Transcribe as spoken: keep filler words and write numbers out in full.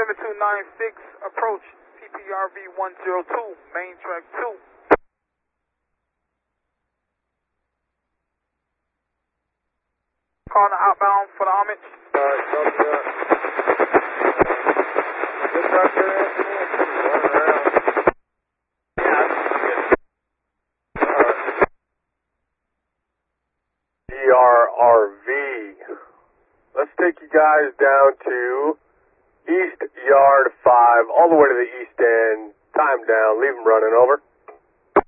seven two nine six, approach P P R V one zero two, main track two. Calling outbound for the homage. Alright, copy that. Get back there, Anthony. Run around. Yeah, Alright. D R R V. Let's take you guys down to East Yard five, all the way to the east end. Time down. Leave them running, over.